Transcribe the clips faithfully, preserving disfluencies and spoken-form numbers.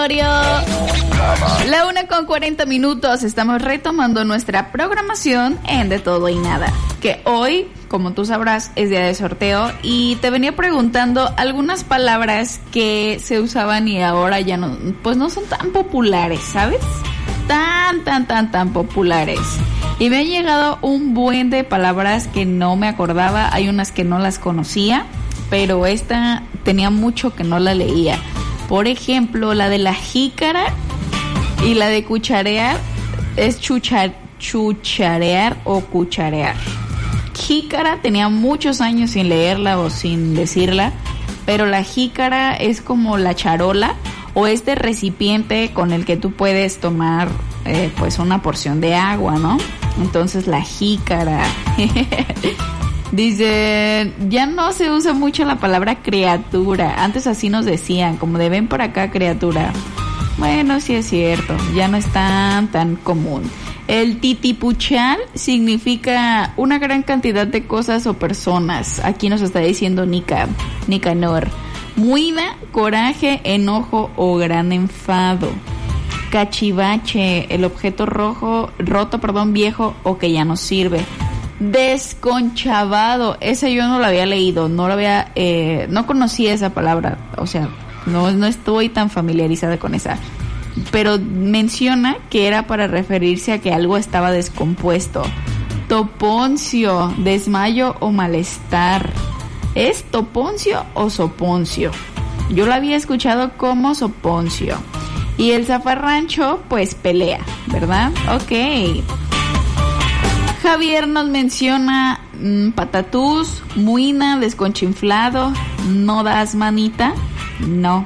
La una con cuarenta minutos, estamos retomando nuestra programación en De Todo y Nada, que hoy, como tú sabrás, es día de sorteo y te venía preguntando algunas palabras que se usaban y ahora ya no, pues no son tan populares, ¿sabes? Tan, tan, tan, tan populares. Y me han llegado un buen de palabras que no me acordaba, hay unas que no las conocía, pero esta tenía mucho que no la leía. Por ejemplo, la de la jícara y la de cucharear es chuchar, chucharear o cucharear. Jícara tenía muchos años sin leerla o sin decirla, pero la jícara es como la charola o este recipiente con el que tú puedes tomar eh, pues una porción de agua, ¿no? Entonces la jícara. Dice, ya no se usa mucho la palabra criatura. Antes así nos decían, como de ven por acá, criatura. Bueno, sí es cierto, ya no es tan, tan común. El titipuchal significa una gran cantidad de cosas o personas. Aquí nos está diciendo Nika, Nicanor. Muida, coraje, enojo o gran enfado. Cachivache, el objeto rojo, roto, perdón, viejo o que ya no sirve. Desconchavado, esa yo no la había leído, no la había, eh, no conocía esa palabra, o sea, no, no estoy tan familiarizada con esa, pero menciona que era para referirse a que algo estaba descompuesto. Toponcio, desmayo o malestar. ¿Es toponcio o soponcio? Yo la había escuchado como soponcio. Y el zafarrancho, pues pelea, ¿verdad? Ok. Javier nos menciona mmm, patatús, muina, desconchinflado, no das manita, no.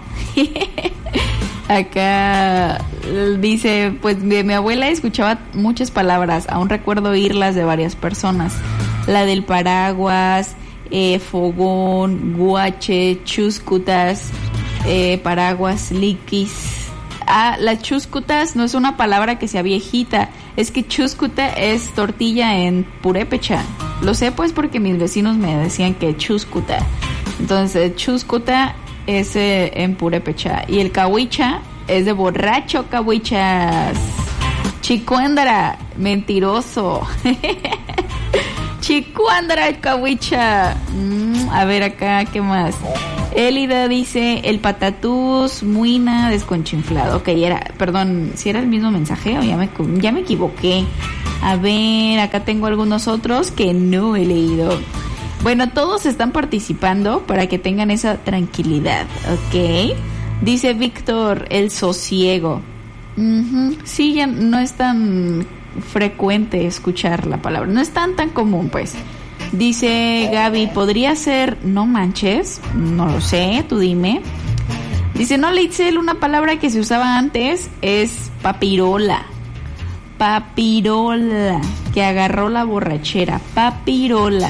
Acá dice, pues de mi abuela escuchaba muchas palabras, aún recuerdo oírlas de varias personas. La del paraguas, eh, fogón, guache, chuscutas, eh, paraguas, liquis. Ah, las chuscutas no es una palabra que sea viejita, es que chuscuta es tortilla en purépecha. Lo sé pues porque mis vecinos me decían que chuscuta. Entonces chuscuta es eh, en purépecha. Y el cahuicha es de borracho, cahuichas. Chicuándara, mentiroso. Chicuándara, cahuicha. Mm, a ver acá, ¿qué más? Elida dice, el patatús, muina, desconchinflado. Ok, era, perdón, si era el mismo mensaje o ya me, ya me equivoqué. A ver, acá tengo algunos otros que no he leído. Bueno, todos están participando para que tengan esa tranquilidad, ok. Dice Víctor, el sosiego. Uh-huh. Sí, ya no es tan frecuente escuchar la palabra, no es tan tan común pues. Dice Gaby, ¿podría ser no manches? No lo sé, tú dime. Dice, no, Leitzel, una palabra que se usaba antes es papirola. Papirola, que agarró la borrachera. Papirola.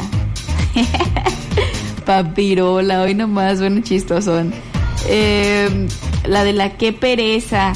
Papirola, hoy nomás, bueno, chistosón. Eh, la de la qué pereza.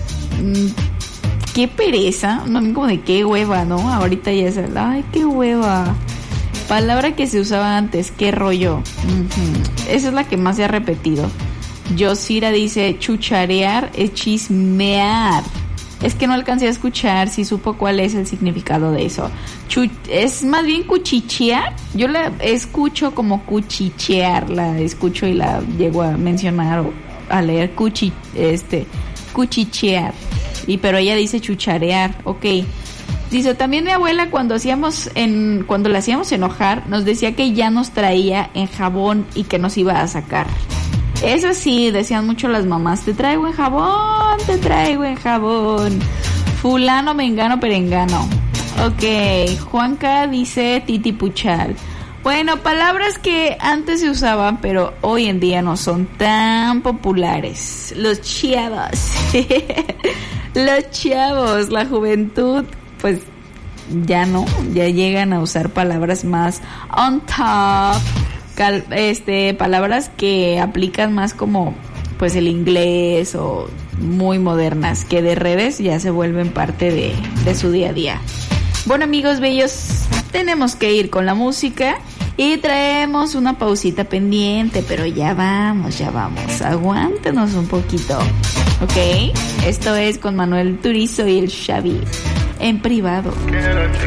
¿Qué pereza? No, como de qué hueva, ¿no? Ahorita ya es el, ay, qué hueva. Palabra que se usaba antes, qué rollo. Uh-huh. Esa es la que más se ha repetido. Yosira dice, chucharear es chismear. Es que no alcancé a escuchar si supo cuál es el significado de eso. Chu- es más bien cuchichear. Yo la escucho como cuchichear, la escucho y la llego a mencionar o a leer cuchi, este, cuchichear. Y pero ella dice chucharear, ok. Dice, también mi abuela cuando hacíamos en, cuando la hacíamos enojar, nos decía que ya nos traía en jabón y que nos iba a sacar. Eso sí, decían mucho las mamás, te traigo en jabón, te traigo en jabón. Fulano, mengano, perengano. Ok, Juanca dice titipuchal. Bueno, palabras que antes se usaban, pero hoy en día no son tan populares. Los chavos. Los chavos, la juventud, pues ya no, ya llegan a usar palabras más on top, cal, este, palabras que aplican más como pues el inglés o muy modernas, que de redes ya se vuelven parte de, de su día a día. Bueno, amigos bellos, tenemos que ir con la música Y traemos una pausita pendiente, pero ya vamos, ya vamos. Aguántenos un poquito. ¿Ok? Esto es con Manuel Turizo y el Xavi en privado.